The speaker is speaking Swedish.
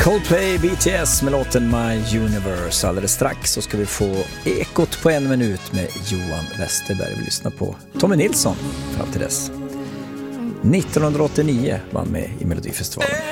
Coldplay, BTS med låten My Universe. Alldeles strax så ska vi få Ekot på 1 minut med Johan Westerberg. Vi lyssnar på Tommy Nilsson fram till dess. 1989 var han med i Melodifestivalen.